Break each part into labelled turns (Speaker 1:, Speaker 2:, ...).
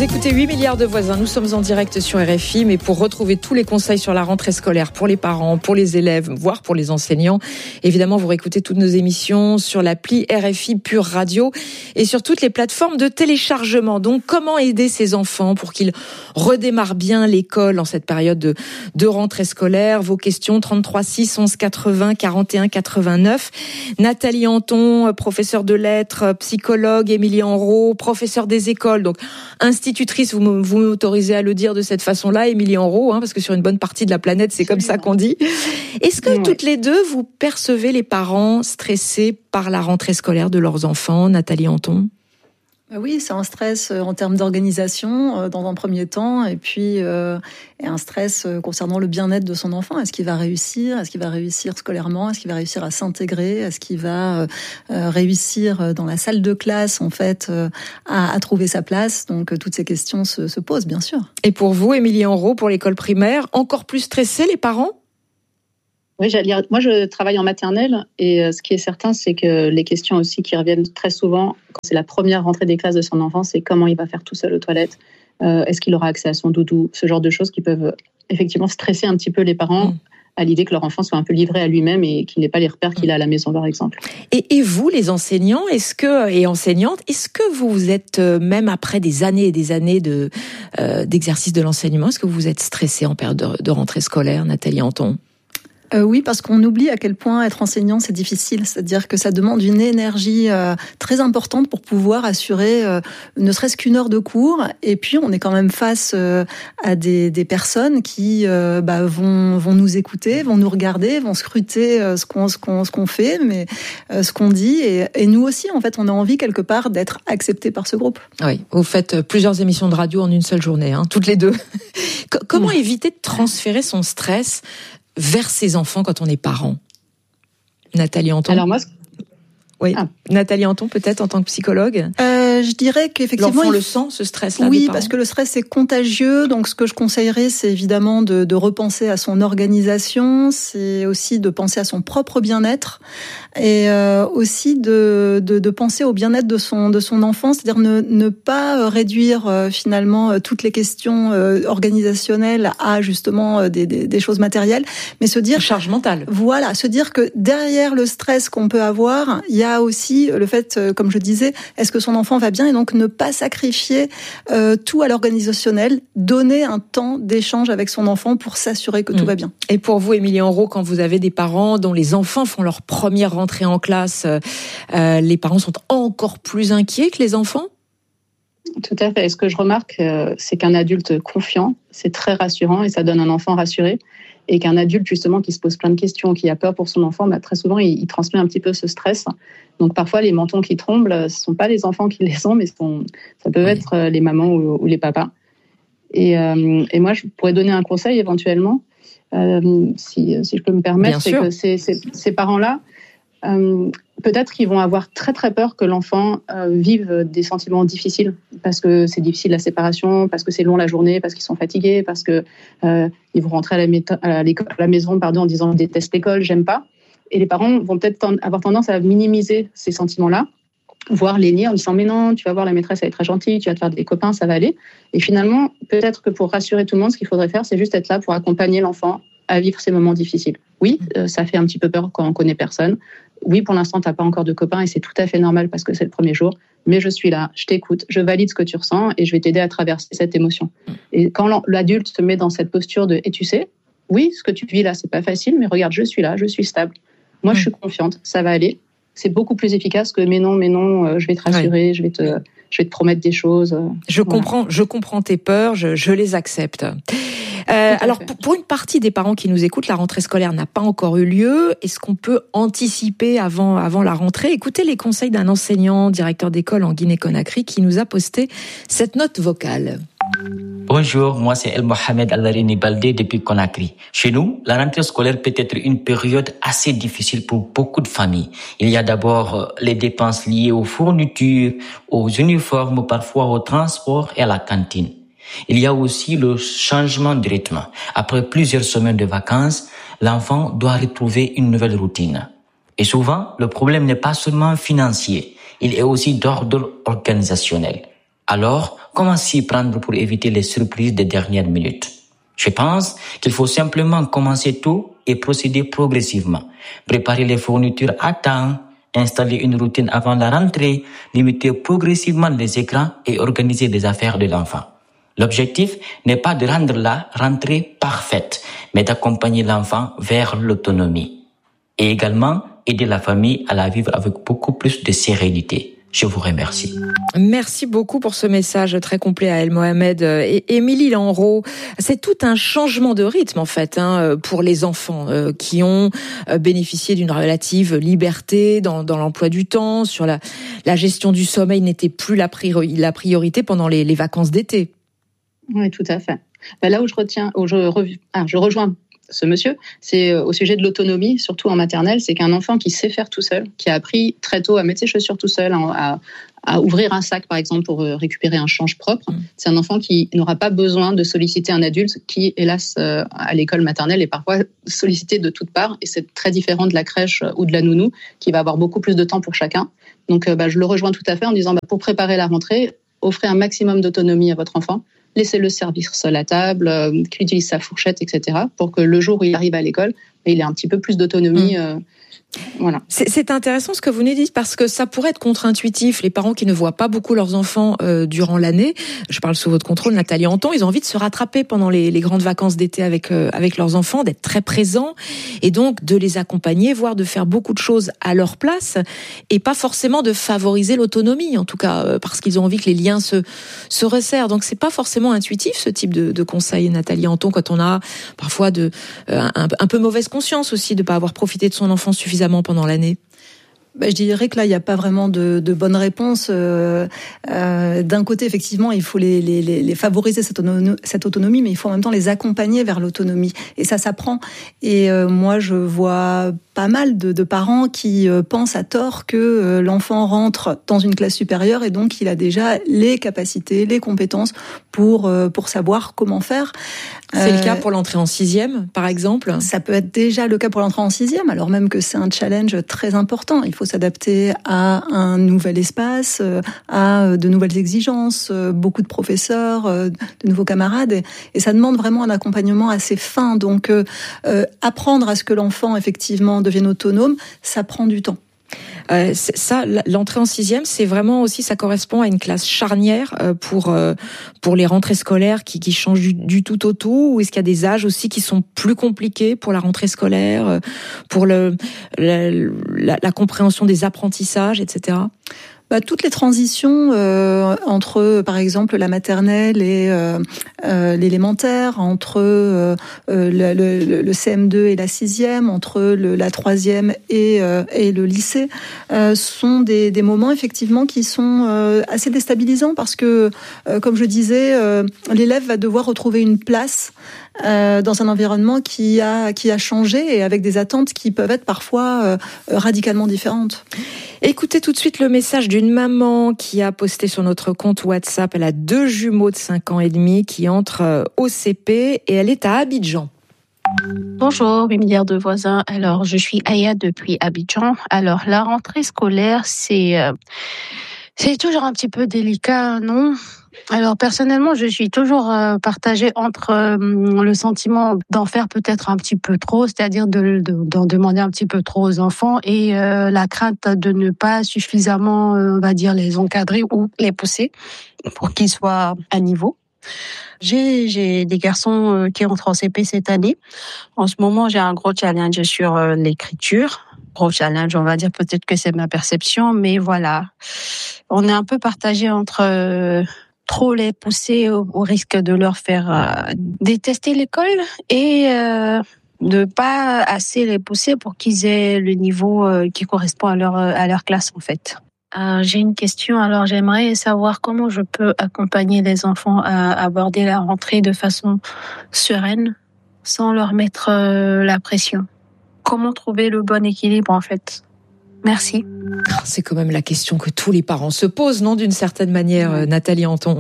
Speaker 1: Vous écoutez 8 milliards de voisins, nous sommes en direct sur RFI, mais pour retrouver tous les conseils sur la rentrée scolaire pour les parents, pour les élèves, voire pour les enseignants, évidemment vous réécoutez toutes nos émissions sur l'appli RFI Pure Radio et sur toutes les plateformes de téléchargement. Donc comment aider ces enfants pour qu'ils redémarrent bien l'école en cette période de rentrée scolaire? Vos questions 33 6 11 80 41 89. Nathalie Anton, professeure de lettres, psychologue, Émilie Enrault, professeure des écoles, donc institutrice, vous m'autorisez à le dire de cette façon-là, Émilie Enrault, parce que sur une bonne partie de la planète, c'est comme ça qu'on dit. Est-ce que toutes les deux, vous percevez les parents stressés par la rentrée scolaire de leurs enfants, Nathalie Anton?
Speaker 2: Oui, c'est un stress en termes d'organisation dans un premier temps, et puis un stress concernant le bien-être de son enfant. Est-ce qu'il va réussir? Est-ce qu'il va réussir scolairement? Est-ce qu'il va réussir à s'intégrer? Est-ce qu'il va réussir dans la salle de classe, en fait, à trouver sa place? Donc toutes ces questions se posent, bien sûr.
Speaker 1: Et pour vous, Émilie Enrault, pour l'école primaire, encore plus stressés les parents?
Speaker 3: Oui, j'allais dire, moi je travaille en maternelle et ce qui est certain, c'est que les questions aussi qui reviennent très souvent, quand c'est la première rentrée des classes de son enfant, c'est comment il va faire tout seul aux toilettes, est-ce qu'il aura accès à son doudou, ce genre de choses qui peuvent effectivement stresser un petit peu les parents à l'idée que leur enfant soit un peu livré à lui-même et qu'il n'ait pas les repères qu'il a à la maison, par exemple.
Speaker 1: Et vous, les enseignants, et enseignantes, est-ce que vous êtes, même après des années et des années d'exercice de l'enseignement, est-ce que vous êtes stressés en période de rentrée scolaire, Nathalie Anton?
Speaker 2: Oui, parce qu'on oublie à quel point être enseignant, c'est difficile. C'est-à-dire que ça demande une énergie très importante pour pouvoir assurer ne serait-ce qu'une heure de cours. Et puis, on est quand même face à des personnes qui vont nous écouter, vont nous regarder, vont scruter ce qu'on fait, mais ce qu'on dit. Et nous aussi, en fait, on a envie quelque part d'être acceptés par ce groupe.
Speaker 1: Oui, vous faites plusieurs émissions de radio en une seule journée, toutes les deux. Comment éviter de transférer son stress vers ses enfants quand on est parent? Nathalie Anton.
Speaker 3: Alors moi,
Speaker 1: Nathalie Anton, peut-être en tant que psychologue.
Speaker 2: Je dirais qu'effectivement,
Speaker 1: l'enfant le sent, ce stress-là.
Speaker 2: Oui, parce que le stress est contagieux. Donc, ce que je conseillerais, c'est évidemment de repenser à son organisation. C'est aussi de penser à son propre bien-être et aussi de penser au bien-être de son enfant. C'est-à-dire ne pas réduire finalement toutes les questions organisationnelles à justement des choses matérielles, mais se dire
Speaker 1: charge mentale.
Speaker 2: Voilà, se dire que derrière le stress qu'on peut avoir, il y a aussi le fait, comme je disais, est-ce que son enfant va bien, et donc ne pas sacrifier tout à l'organisationnel, donner un temps d'échange avec son enfant pour s'assurer que tout va bien.
Speaker 1: Et pour vous, Émilie Enrault, quand vous avez des parents dont les enfants font leur première rentrée en classe, les parents sont encore plus inquiets que les enfants?
Speaker 3: Tout à fait. Et ce que je remarque, c'est qu'un adulte confiant, c'est très rassurant et ça donne un enfant rassuré. Et qu'un adulte, justement, qui se pose plein de questions, qui a peur pour son enfant, très souvent, il transmet un petit peu ce stress. Donc, parfois, les mentons qui tremblent, ce ne sont pas les enfants qui les ont, mais ça peut être les mamans ou les papas. Et moi, je pourrais donner un conseil éventuellement, si je peux me permettre, c'est que ces parents-là, peut-être qu'ils vont avoir très très peur que l'enfant vive des sentiments difficiles, parce que c'est difficile la séparation, parce que c'est long la journée, parce qu'ils sont fatigués, parce que ils vont rentrer à la maison en disant « je déteste l'école, j'aime pas ». Et les parents vont peut-être avoir tendance à minimiser ces sentiments-là, voire les nier en disant « mais non, tu vas voir, la maîtresse, elle est très gentille, tu vas te faire des copains, ça va aller ». Et finalement, peut-être que pour rassurer tout le monde, ce qu'il faudrait faire, c'est juste être là pour accompagner l'enfant à vivre ces moments difficiles. Oui, ça fait un petit peu peur quand on connaît personne. Oui, pour l'instant, tu n'as pas encore de copains et c'est tout à fait normal parce que c'est le premier jour. Mais je suis là, je t'écoute, je valide ce que tu ressens et je vais t'aider à traverser cette émotion. Et quand l'adulte se met dans cette posture de « et tu sais, oui, ce que tu vis là, c'est pas facile, mais regarde, je suis là, je suis stable. Moi, je suis confiante, ça va aller. » C'est beaucoup plus efficace que « mais non, je vais te rassurer, je vais te promettre des choses. »
Speaker 1: Je comprends tes peurs, je les accepte. Alors, pour une partie des parents qui nous écoutent, la rentrée scolaire n'a pas encore eu lieu. Est-ce qu'on peut anticiper avant la rentrée? Écoutez les conseils d'un enseignant, directeur d'école en Guinée-Conakry, qui nous a posté cette note vocale.
Speaker 4: Bonjour, moi c'est El Mohamed Alarini Baldé depuis Conakry. Chez nous, la rentrée scolaire peut être une période assez difficile pour beaucoup de familles. Il y a d'abord les dépenses liées aux fournitures, aux uniformes, parfois au transport et à la cantine. Il y a aussi le changement de rythme. Après plusieurs semaines de vacances, l'enfant doit retrouver une nouvelle routine. Et souvent, le problème n'est pas seulement financier, il est aussi d'ordre organisationnel. Alors, comment s'y prendre pour éviter les surprises des dernières minutes? Je pense qu'il faut simplement commencer tôt et procéder progressivement. Préparer les fournitures à temps, installer une routine avant la rentrée, limiter progressivement les écrans et organiser les affaires de l'enfant. L'objectif n'est pas de rendre la rentrée parfaite, mais d'accompagner l'enfant vers l'autonomie. Et également, aider la famille à la vivre avec beaucoup plus de sérénité. Je vous remercie.
Speaker 1: Merci beaucoup pour ce message très complet à El Mohamed et Émilie Lanreau. C'est tout un changement de rythme en fait pour les enfants qui ont bénéficié d'une relative liberté dans l'emploi du temps, sur la gestion du sommeil n'était plus la priorité pendant les vacances d'été.
Speaker 3: Oui, tout à fait. Là où je rejoins ce monsieur, c'est au sujet de l'autonomie, surtout en maternelle, c'est qu'un enfant qui sait faire tout seul, qui a appris très tôt à mettre ses chaussures tout seul, à ouvrir un sac par exemple pour récupérer un change propre, c'est un enfant qui n'aura pas besoin de solliciter un adulte qui, hélas, à l'école maternelle est parfois sollicité de toutes parts, et c'est très différent de la crèche ou de la nounou qui va avoir beaucoup plus de temps pour chacun. Donc je le rejoins tout à fait en disant pour préparer la rentrée, offrez un maximum d'autonomie à votre enfant. Laissez-le servir seul à table, qu'il utilise sa fourchette, etc. pour que le jour où il arrive à l'école, il ait un petit peu plus d'autonomie. Voilà.
Speaker 1: C'est intéressant ce que vous nous dites parce que ça pourrait être contre-intuitif. Les parents qui ne voient pas beaucoup leurs enfants durant l'année, je parle sous votre contrôle, Nathalie Anton, ils ont envie de se rattraper pendant les grandes vacances d'été avec leurs enfants, d'être très présents et donc de les accompagner, voire de faire beaucoup de choses à leur place et pas forcément de favoriser l'autonomie, en tout cas parce qu'ils ont envie que les liens se resserrent. Donc c'est pas forcément intuitif ce type de conseil, Nathalie Anton, quand on a parfois un peu mauvaise conscience aussi de pas avoir profité de son enfant suffisamment pendant l'année.
Speaker 2: Je dirais que là, il n'y a pas vraiment de bonne réponse. D'un côté, effectivement, il faut les favoriser cette autonomie, mais il faut en même temps les accompagner vers l'autonomie. Et ça s'apprend. Et moi, je vois pas mal de parents qui pensent à tort que l'enfant rentre dans une classe supérieure et donc il a déjà les capacités, les compétences pour savoir comment faire.
Speaker 1: C'est le cas pour l'entrée en 6e, par exemple?
Speaker 2: Ça peut être déjà le cas pour l'entrée en 6e, alors même que c'est un challenge très important. Il faut s'adapter à un nouvel espace, à de nouvelles exigences, beaucoup de professeurs, de nouveaux camarades, et ça demande vraiment un accompagnement assez fin. Donc, apprendre à ce que l'enfant, effectivement, devienne autonome, ça prend du temps.
Speaker 1: Ça, l'entrée en 6e, c'est vraiment aussi, ça correspond à une classe charnière pour les rentrées scolaires qui changent du tout au tout, ou est-ce qu'il y a des âges aussi qui sont plus compliqués pour la rentrée scolaire, pour la compréhension des apprentissages, etc.?
Speaker 2: Toutes les transitions entre, par exemple, la maternelle et l'élémentaire, entre le CM2 et la 6e, entre la 3e et le lycée, sont des moments effectivement qui sont assez déstabilisants parce que, comme je disais, l'élève va devoir retrouver une place dans un environnement qui a changé et avec des attentes qui peuvent être parfois radicalement différentes.
Speaker 1: Écoutez tout de suite le message d'une maman qui a posté sur notre compte WhatsApp. Elle a 2 jumeaux de 5 ans et demi qui entrent au CP et elle est à Abidjan.
Speaker 5: Bonjour, 8 milliards de voisins. Alors, je suis Aya depuis Abidjan. Alors, la rentrée scolaire, c'est toujours un petit peu délicat, non ? Alors personnellement, je suis toujours partagée entre le sentiment d'en faire peut-être un petit peu trop, c'est-à-dire d'en demander un petit peu trop aux enfants, et la crainte de ne pas suffisamment, on va dire, les encadrer ou les pousser pour qu'ils soient à niveau. J'ai des garçons qui entrent en CP cette année. En ce moment, j'ai un gros challenge sur l'écriture. Gros challenge, on va dire, peut-être que c'est ma perception, mais voilà. On est un peu partagé entre trop les pousser au risque de leur faire détester l'école et de pas assez les pousser pour qu'ils aient le niveau qui correspond à leur classe en fait. J'ai une question. Alors j'aimerais savoir comment je peux accompagner les enfants à aborder la rentrée de façon sereine sans leur mettre la pression. Comment trouver le bon équilibre en fait? Merci.
Speaker 1: C'est quand même la question que tous les parents se posent, non, d'une certaine manière, Nathalie Anton?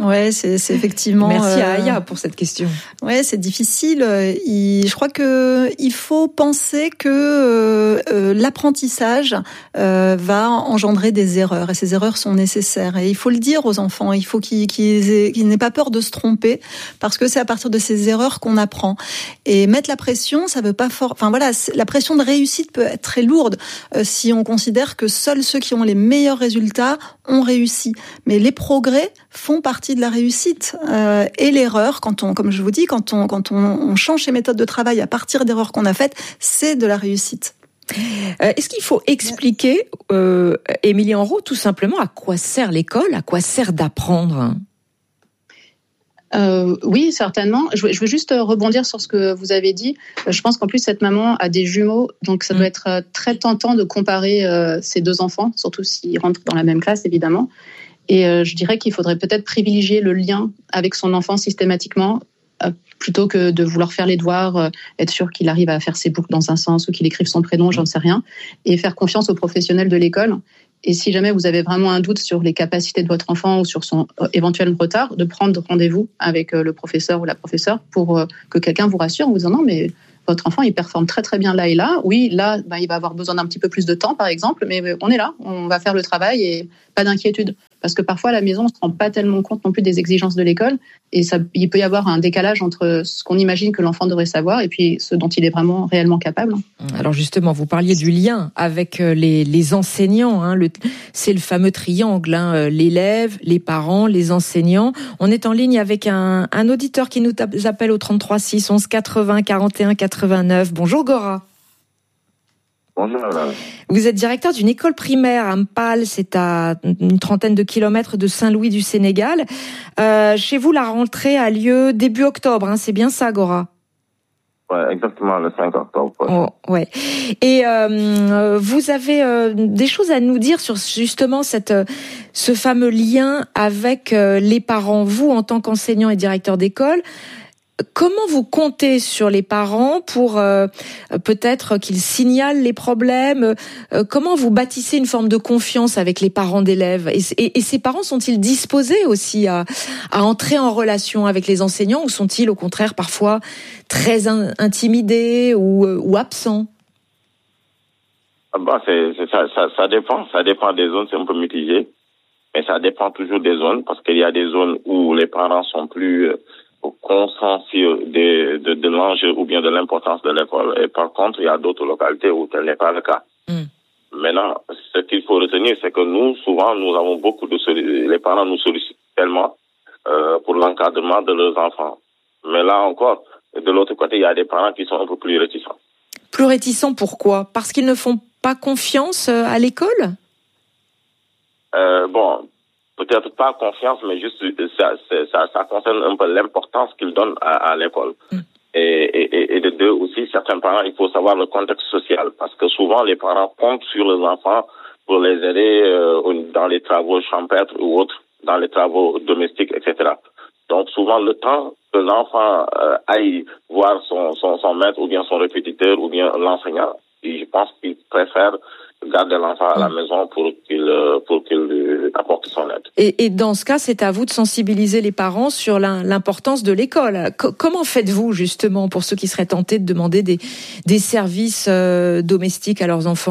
Speaker 2: Ouais, c'est effectivement.
Speaker 1: Merci à Aya pour cette question.
Speaker 2: Ouais, c'est difficile. Je crois que il faut penser que l'apprentissage va engendrer des erreurs, et ces erreurs sont nécessaires. Et il faut le dire aux enfants. Il faut qu'ils n'aient pas peur de se tromper, parce que c'est à partir de ces erreurs qu'on apprend. Et mettre la pression, ça veut pas la pression de réussite peut être très lourde si on considère que seuls ceux qui ont les meilleurs résultats ont réussi. Mais les progrès font partie de la réussite, et l'erreur, comme je vous dis, quand on change ses méthodes de travail à partir d'erreurs qu'on a faites, c'est de la réussite.
Speaker 1: Est-ce qu'il faut expliquer, Émilie Henrot, tout simplement à quoi sert l'école, à quoi sert d'apprendre ?
Speaker 3: Oui, certainement. Je veux juste rebondir sur ce que vous avez dit. Je pense qu'en plus, cette maman a des jumeaux, donc ça doit être très tentant de comparer ces deux enfants, surtout s'ils rentrent dans la même classe, évidemment. Et je dirais qu'il faudrait peut-être privilégier le lien avec son enfant systématiquement, plutôt que de vouloir faire les devoirs, être sûr qu'il arrive à faire ses boucles dans un sens ou qu'il écrive son prénom, j'en sais rien, et faire confiance aux professionnels de l'école. Et si jamais vous avez vraiment un doute sur les capacités de votre enfant ou sur son éventuel retard, de prendre rendez-vous avec le professeur ou la professeure pour que quelqu'un vous rassure en vous disant non, mais votre enfant, il performe très très bien là et là. Oui, là, il va avoir besoin d'un petit peu plus de temps, par exemple, mais on est là, on va faire le travail et pas d'inquiétude. Parce que parfois, à la maison, on ne se rend pas tellement compte non plus des exigences de l'école. Et il peut y avoir un décalage entre ce qu'on imagine que l'enfant devrait savoir et puis ce dont il est vraiment réellement capable.
Speaker 1: Alors justement, vous parliez du lien avec les enseignants. C'est le fameux triangle, l'élève, les parents, les enseignants. On est en ligne avec un auditeur qui nous appelle au 33 6 11 80 41 89. Bonjour Gora.
Speaker 6: Bonjour.
Speaker 1: Vous êtes directeur d'une école primaire à Mpal, c'est à une trentaine de kilomètres de Saint-Louis du Sénégal. Chez vous, la rentrée a lieu début octobre, c'est bien ça, Gora ?
Speaker 6: Ouais, exactement, le 5 octobre.
Speaker 1: Ouais. Et vous avez des choses à nous dire sur justement ce fameux lien avec les parents. Vous, en tant qu'enseignant et directeur d'école, comment vous comptez sur les parents pour peut-être qu'ils signalent les problèmes ? Comment vous bâtissez une forme de confiance avec les parents d'élèves ? Et ces parents sont-ils disposés aussi à entrer en relation avec les enseignants, ou sont-ils au contraire parfois très intimidés ou absents ?
Speaker 6: Ça dépend des zones, c'est un peu mitigé, mais ça dépend toujours des zones, parce qu'il y a des zones où les parents sont plus consciencieux de l'enjeu ou bien de l'importance de l'école. Et par contre, il y a d'autres localités où tel n'est pas le cas. Maintenant, ce qu'il faut retenir, c'est que nous, souvent, nous avons les parents nous sollicitent tellement pour l'encadrement de leurs enfants. Mais là encore, de l'autre côté, il y a des parents qui sont un peu plus réticents.
Speaker 1: Plus réticents, pourquoi ? Parce qu'ils ne font pas confiance à l'école ?
Speaker 6: Peut-être pas confiance, mais juste ça concerne un peu l'importance qu'ils donnent à l'école. Et de deux aussi, certains parents, il faut savoir le contexte social, parce que souvent les parents comptent sur les enfants pour les aider dans les travaux champêtres ou autres, dans les travaux domestiques, etc. Donc souvent le temps que l'enfant aille voir son maître ou bien son répétiteur ou bien l'enseignant, je pense qu'il préfère garder l'enfant à la maison pour qu'il lui apporte son aide.
Speaker 1: Et dans ce cas, c'est à vous de sensibiliser les parents sur l'importance de l'école. Comment faites-vous justement pour ceux qui seraient tentés de demander des services domestiques à leurs enfants ?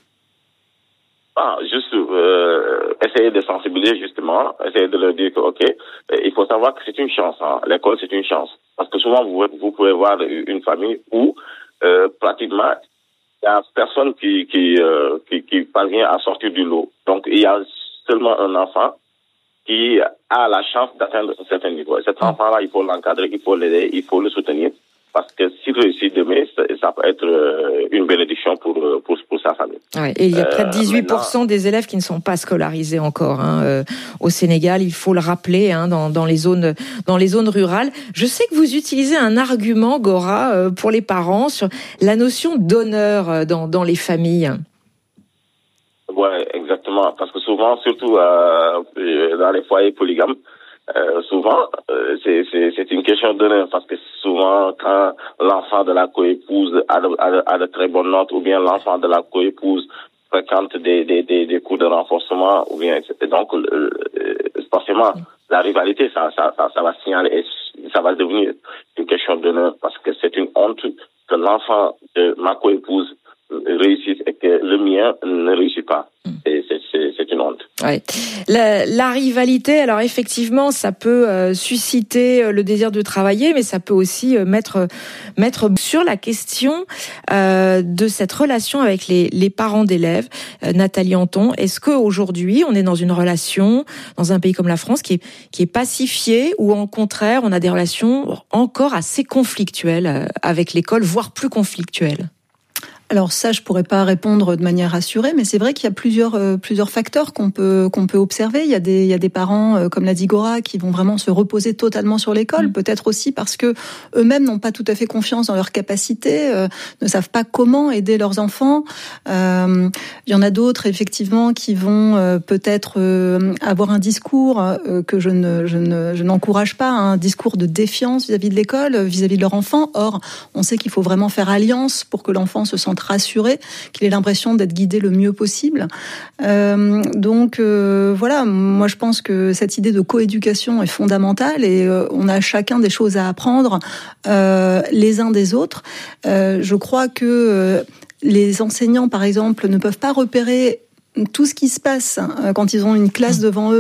Speaker 6: Essayer de sensibiliser justement, essayer de leur dire que il faut savoir que c'est une chance. L'école, c'est une chance. Parce que souvent, vous pouvez voir une famille où pratiquement il y a personne qui parvient à sortir du lot. Donc, il y a seulement un enfant qui a la chance d'atteindre un certain niveau. Et cet enfant-là, il faut l'encadrer, il faut l'aider, il faut le soutenir. Parce que s'il réussit demain, ça peut être une bénédiction pour sa famille.
Speaker 1: Ouais, et il y a près de 18% des élèves qui ne sont pas scolarisés encore au Sénégal. Il faut le rappeler dans les zones rurales. Je sais que vous utilisez un argument, Gora, pour les parents sur la notion d'honneur dans les familles.
Speaker 6: Ouais, exactement. Parce que souvent, surtout dans les foyers polygames, souvent, c'est une question d'honneur, parce que souvent, quand l'enfant de la coépouse a de très bonnes notes, ou bien l'enfant de la coépouse fréquente des cours de renforcement, ou bien, donc, forcément, la rivalité, ça va signaler, et ça va devenir une question d'honneur, parce que c'est une honte que l'enfant de ma co-épouse réussisse et que le mien ne réussit pas. C'est une honte.
Speaker 1: Ouais. La rivalité, alors effectivement, ça peut susciter le désir de travailler, mais ça peut aussi mettre sur la question de cette relation avec les parents d'élèves. Nathalie Anton, est-ce qu'aujourd'hui, on est dans une relation, dans un pays comme la France, qui est pacifiée, ou au contraire, on a des relations encore assez conflictuelles avec l'école, voire plus conflictuelles?
Speaker 2: Alors ça, je pourrais pas répondre de manière assurée, mais c'est vrai qu'il y a plusieurs facteurs qu'on peut observer. Il y a des parents, comme l'a dit Gora, qui vont vraiment se reposer totalement sur l'école, peut-être aussi parce que eux-mêmes n'ont pas tout à fait confiance dans leurs capacités, ne savent pas comment aider leurs enfants. Il y en a d'autres, effectivement, qui vont peut-être avoir un discours que je n'encourage pas, un discours de défiance vis-à-vis de l'école, vis-à-vis de leur enfant. Or, on sait qu'il faut vraiment faire alliance pour que l'enfant se sente rassuré, qu'il ait l'impression d'être guidé le mieux possible. Donc voilà, moi je pense que cette idée de coéducation est fondamentale et on a chacun des choses à apprendre les uns des autres. Je crois que les enseignants, par exemple, ne peuvent pas repérer tout ce qui se passe quand ils ont une classe devant eux